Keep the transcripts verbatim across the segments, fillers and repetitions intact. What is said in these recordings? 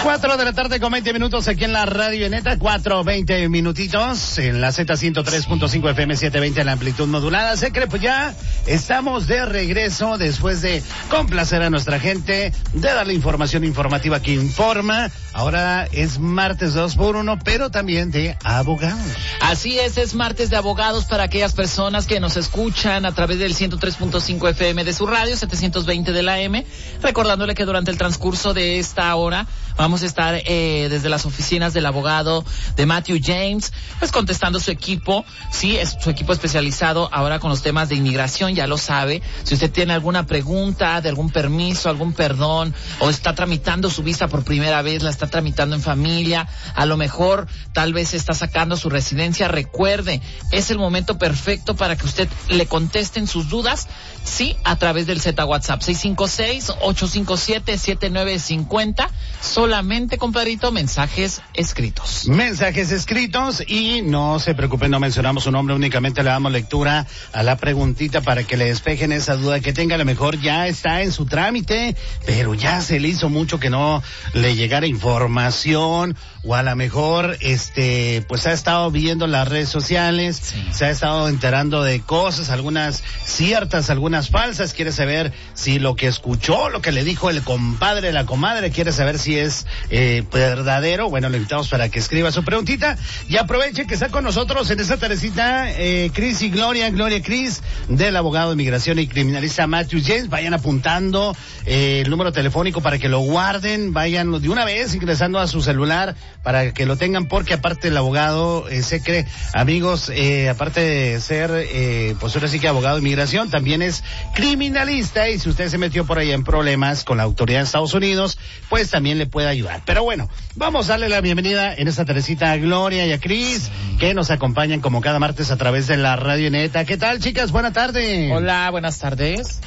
Cuatro de la tarde con veinte minutos aquí en la Radio Neta, cuatro, veinte minutitos en la Z ciento tres punto cinco F M setecientos veinte en la amplitud modulada. Sé que pues ya estamos de regreso después de complacer a nuestra gente, de darle información informativa que informa. Ahora es martes dos por uno, pero también de abogados. Así es, es martes de abogados para aquellas personas que nos escuchan a través del ciento tres punto cinco F M de su radio, setecientos veinte de la A M. Recordándole que durante el transcurso de esta hora vamos a estar eh, desde las oficinas del abogado de Matthew James, pues contestando su equipo, sí, es su equipo especializado ahora con los temas de inmigración, ya lo sabe. Si usted tiene alguna pregunta de algún permiso, algún perdón, o está tramitando su visa por primera vez, la está tramitando en familia, a lo mejor tal vez está sacando su residencia, recuerde, es el momento perfecto para que usted le contesten sus dudas, sí, a través del Z WhatsApp, seis cinco seis, ocho cinco siete, siete nueve cinco cero, solamente, compadrito, mensajes escritos. Mensajes escritos y no se preocupen, no mencionamos su nombre, únicamente le damos lectura a la preguntita para que le despejen esa duda que tenga. A lo mejor ya está en su trámite, pero ya se le hizo mucho que no le llegara información, o a lo mejor este pues ha estado viendo las redes sociales, sí, se ha estado enterando de cosas, algunas ciertas, algunas falsas, quiere saber si lo que escuchó, lo que le dijo el compadre, la comadre, quiere saber si es eh, verdadero. Bueno, le invitamos para que escriba su preguntita y aproveche que está con nosotros en esta tardecita eh, Cris y Gloria, Gloria Cris, del abogado de inmigración y criminalista Matthew James. Vayan apuntando eh, el número telefónico para que lo guarden, vayan de una vez ingresando a su celular para que lo tengan, porque aparte el abogado eh, se cree, amigos, eh, aparte de ser eh, pues ahora sí que abogado de inmigración, también es criminalista, y si usted se metió por ahí en problemas con la autoridad de Estados Unidos, pues también le puede ayudar. Pero bueno, vamos a darle la bienvenida en esta tardecita a Gloria y a Cris, sí, que nos acompañan como cada martes a través de la Radio Neta. ¿Qué tal, chicas? Buenas tardes. Hola, buenas tardes.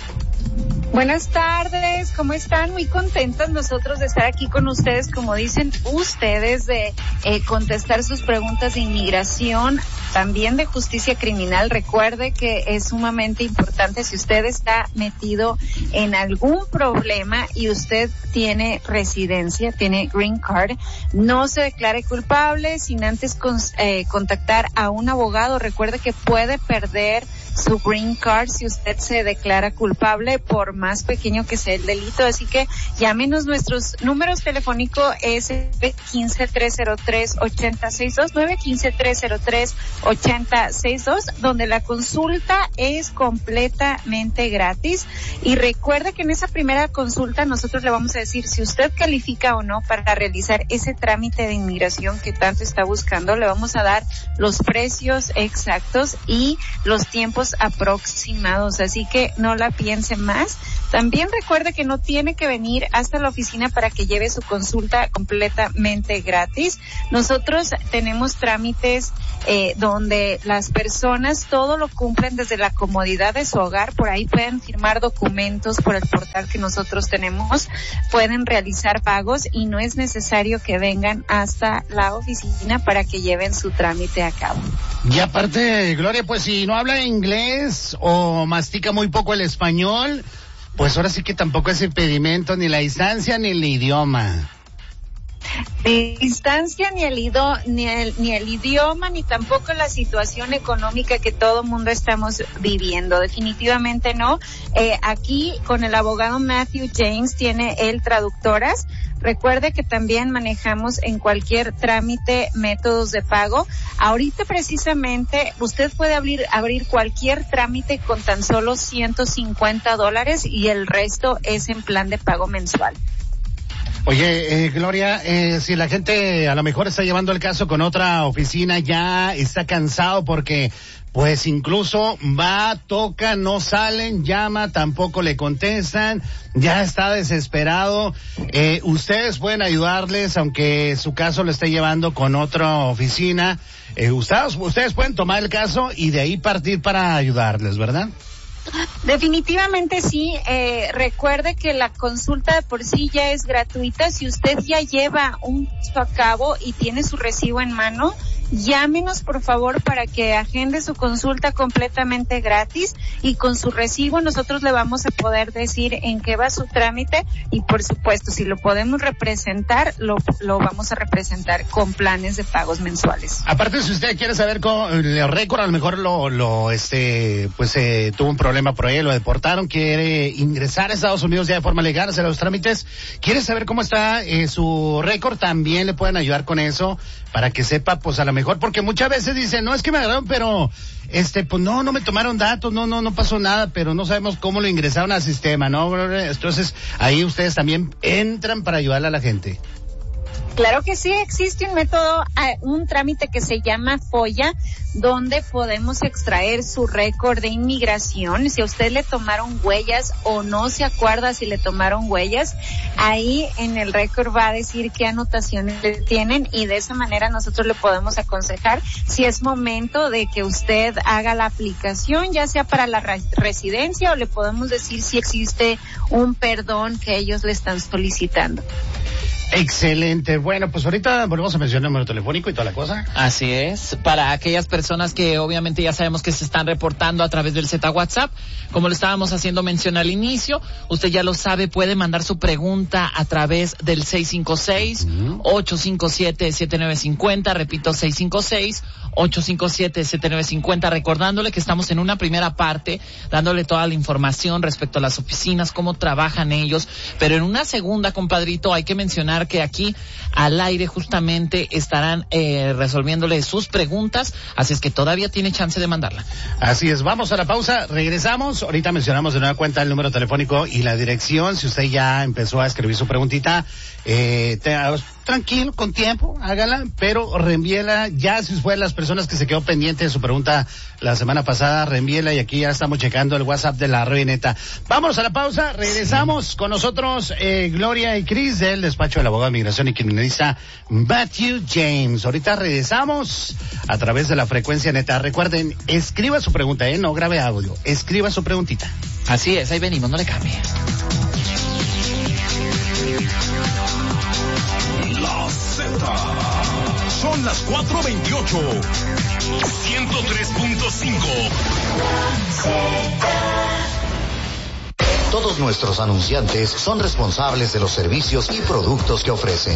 Buenas tardes, ¿cómo están? Muy contentas nosotros de estar aquí con ustedes, como dicen ustedes, de eh, contestar sus preguntas de inmigración, también de justicia criminal. Recuerde que es sumamente importante, si usted está metido en algún problema y usted tiene residencia, tiene green card, no se declare culpable sin antes con, eh, contactar a un abogado. Recuerde que puede perder su green card si usted se declara culpable, por más pequeño que sea el delito. Así que llámenos, nuestros números telefónicos es nueve uno cinco, tres cero tres, ocho cero seis dos, nueve uno cinco, tres cero tres, ocho cero seis dos, donde la consulta es completamente gratis. Y recuerde que en esa primera consulta nosotros le vamos a decir si usted califica o no para realizar ese trámite de inmigración que tanto está buscando. Le vamos a dar los precios exactos y los tiempos aproximados, así que no la piense más. También recuerde que no tiene que venir hasta la oficina para que lleve su consulta completamente gratis. Nosotros tenemos trámites eh, donde las personas todo lo cumplen desde la comodidad de su hogar. Por ahí pueden firmar documentos por el portal que nosotros tenemos, pueden realizar pagos y no es necesario que vengan hasta la oficina para que lleven su trámite a cabo. Y aparte, Gloria, pues si no habla inglés o mastica muy poco el español, pues ahora sí que tampoco es impedimento ni la distancia ni el idioma. De distancia, ni el, ido, ni, el, ni el idioma, ni tampoco la situación económica que todo mundo estamos viviendo. Definitivamente no. Eh, aquí con el abogado Matthew James tiene él traductoras. Recuerde que también manejamos en cualquier trámite métodos de pago. Ahorita precisamente usted puede abrir, abrir cualquier trámite con tan solo ciento cincuenta dólares y el resto es en plan de pago mensual. Oye, eh, Gloria, eh, si la gente a lo mejor está llevando el caso con otra oficina, ya está cansado porque pues incluso va, toca, no salen, llama, tampoco le contestan, ya está desesperado. Eh, ustedes pueden ayudarles, aunque su caso lo esté llevando con otra oficina. Eh, ustedes, ustedes pueden tomar el caso y de ahí partir para ayudarles, ¿verdad? Definitivamente sí. Eh, recuerde que la consulta de por sí ya es gratuita. Si usted ya lleva un caso a cabo y tiene su recibo en mano, llámenos por favor para que agende su consulta completamente gratis y con su recibo nosotros le vamos a poder decir en qué va su trámite y por supuesto si lo podemos representar, lo, lo vamos a representar con planes de pagos mensuales. Aparte, si usted quiere saber cómo el récord, a lo mejor lo, lo, este, pues eh, tuvo un problema por ahí, lo deportaron, quiere ingresar a Estados Unidos ya de forma legal, hacer los trámites, quiere saber cómo está eh, su récord, también le pueden ayudar con eso, para que sepa, pues a lo mejor, porque muchas veces dicen, no, es que me agarraron, pero, este, pues no, no me tomaron datos, no, no, no pasó nada, pero no sabemos cómo lo ingresaron al sistema, ¿no? Entonces, ahí ustedes también entran para ayudarle a la gente. Claro que sí, existe un método, un trámite que se llama FOIA, donde podemos extraer su récord de inmigración. Si a usted le tomaron huellas o no se acuerda si le tomaron huellas, ahí en el récord va a decir qué anotaciones le tienen y de esa manera nosotros le podemos aconsejar si es momento de que usted haga la aplicación, ya sea para la re- residencia o le podemos decir si existe un perdón que ellos le están solicitando. Excelente. Bueno, pues ahorita volvemos a mencionar el número telefónico y toda la cosa. Así es. Para aquellas personas que obviamente ya sabemos que se están reportando a través del Z WhatsApp, como lo estábamos haciendo mención al inicio, usted ya lo sabe, puede mandar su pregunta a través del seis cinco seis, ocho cinco siete, siete nueve cinco cero, repito, seis cinco seis, ocho cinco siete, siete nueve cinco cero, recordándole que estamos en una primera parte, dándole toda la información respecto a las oficinas, cómo trabajan ellos, pero en una segunda, compadrito, hay que mencionar que aquí al aire justamente estarán eh, resolviéndole sus preguntas, así es que todavía tiene chance de mandarla. Así es, vamos a la pausa, regresamos, ahorita mencionamos de nueva cuenta el número telefónico y la dirección, si usted ya empezó a escribir su preguntita, eh, te, tranquilo, con tiempo, hágala, pero reenvíela ya, si fue las personas que se quedó pendiente de su pregunta la semana pasada, reenvíela y aquí ya estamos checando el WhatsApp de la Revineta. Vamos a la pausa, regresamos con nosotros eh, Gloria y Cris del despacho del abogado de migración y criminalista Matthew James. Ahorita regresamos a través de la frecuencia neta. Recuerden, escriba su pregunta, eh, no grabe audio, escriba su preguntita. Así es, ahí venimos, no le cambie. La Z. Son las cuatro veintiocho. ciento tres punto cinco. Todos nuestros anunciantes son responsables de los servicios y productos que ofrecen.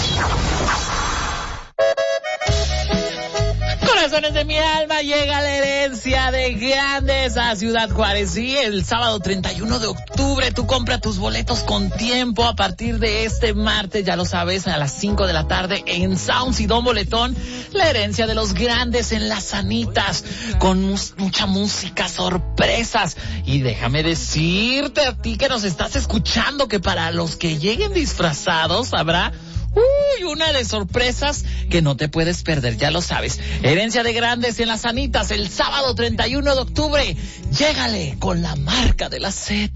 Corazones de mi alma, llega la herencia de Grandes a Ciudad Juárez. Sí, el sábado treinta y uno de octubre tú compra tus boletos con tiempo a partir de este martes, ya lo sabes, a las cinco de la tarde en Sounds y Don Boletón. La herencia de los Grandes en Las Sanitas, con mus- mucha música, sorpresas. Y déjame decirte a ti que nos estás escuchando que para los que lleguen disfrazados habrá Uy, una de sorpresas que no te puedes perder, ya lo sabes. Herencia de Grandes en Las Sanitas, el sábado treinta y uno de octubre. Llégale con la marca de la Z.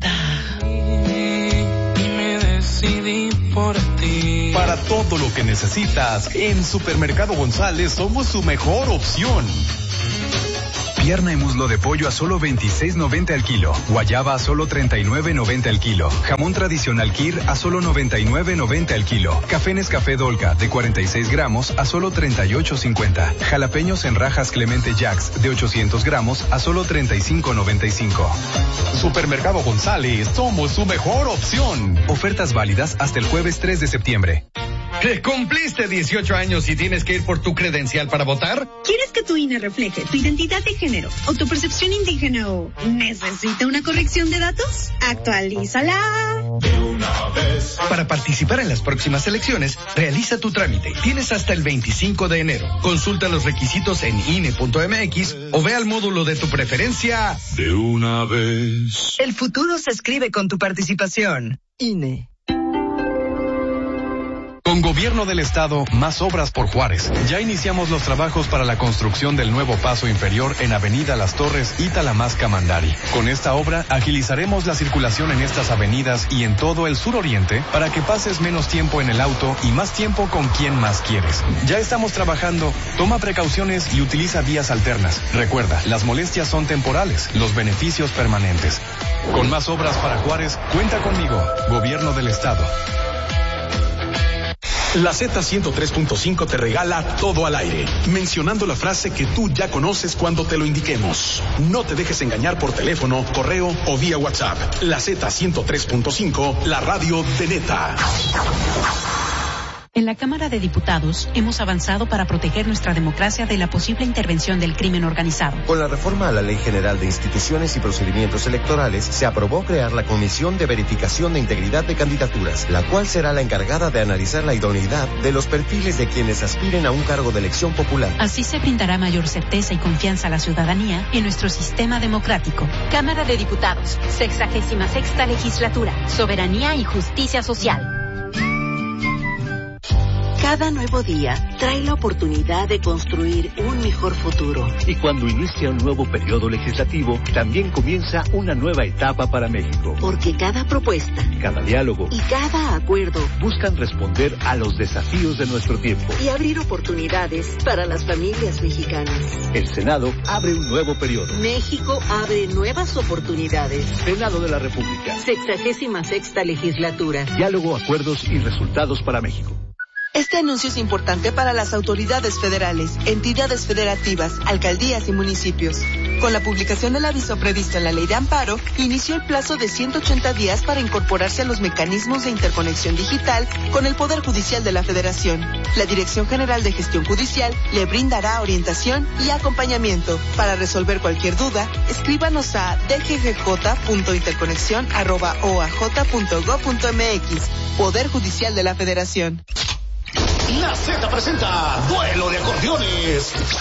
Y me decidí por ti. Para todo lo que necesitas, en Supermercado González somos su mejor opción. Pierna y muslo de pollo a solo veintiséis noventa al kilo. Guayaba a solo treinta y nueve noventa al kilo. Jamón tradicional Kir a solo noventa y nueve noventa al kilo. Café Nescafé Dolca de cuarenta y seis gramos a solo treinta y ocho cincuenta. Jalapeños en rajas Clemente Jacks de ochocientos gramos a solo treinta y cinco noventa y cinco. Supermercado González somos su mejor opción. Ofertas válidas hasta el jueves tres de septiembre. ¿Que cumpliste dieciocho años y tienes que ir por tu credencial para votar? ¿Quieres que tu I N E refleje tu identidad de género o tu percepción indígena o necesita una corrección de datos? Actualízala. Para participar en las próximas elecciones, realiza tu trámite. Tienes hasta el veinticinco de enero. Consulta los requisitos en I N E punto M X o ve al módulo de tu preferencia. De una vez. El futuro se escribe con tu participación. I N E. Con Gobierno del Estado, más obras por Juárez. Ya iniciamos los trabajos para la construcción del nuevo paso inferior en Avenida Las Torres y Talamasca-Mandari. Con esta obra, agilizaremos la circulación en estas avenidas y en todo el suroriente para que pases menos tiempo en el auto y más tiempo con quien más quieres. Ya estamos trabajando. Toma precauciones y utiliza vías alternas. Recuerda, las molestias son temporales, los beneficios permanentes. Con más obras para Juárez, cuenta conmigo. Gobierno del Estado. La Z ciento tres punto cinco te regala todo al aire, mencionando la frase que tú ya conoces cuando te lo indiquemos. No te dejes engañar por teléfono, correo o vía WhatsApp. La Z ciento tres punto cinco, la radio de neta. En la Cámara de Diputados hemos avanzado para proteger nuestra democracia de la posible intervención del crimen organizado. Con la reforma a la Ley General de Instituciones y Procedimientos Electorales, se aprobó crear la Comisión de Verificación de Integridad de Candidaturas, la cual será la encargada de analizar la idoneidad de los perfiles de quienes aspiren a un cargo de elección popular. Así se brindará mayor certeza y confianza a la ciudadanía en nuestro sistema democrático. Cámara de Diputados, sexagésima sexta legislatura, soberanía y justicia social. Cada nuevo día trae la oportunidad de construir un mejor futuro. Y cuando inicia un nuevo periodo legislativo, también comienza una nueva etapa para México. Porque cada propuesta, cada diálogo y cada acuerdo buscan responder a los desafíos de nuestro tiempo y abrir oportunidades para las familias mexicanas. El Senado abre un nuevo periodo. México abre nuevas oportunidades. Senado de la República. Sexagésima sexta legislatura. Diálogo, acuerdos y resultados para México. Este anuncio es importante para las autoridades federales, entidades federativas, alcaldías y municipios. Con la publicación del aviso previsto en la Ley de Amparo, inició el plazo de ciento ochenta días para incorporarse a los mecanismos de interconexión digital con el Poder Judicial de la Federación. La Dirección General de Gestión Judicial le brindará orientación y acompañamiento. Para resolver cualquier duda, escríbanos a d g g j punto interconexión arroba o a j punto gob punto m x. Poder Judicial de la Federación. La Z presenta Duelo de Acordeones.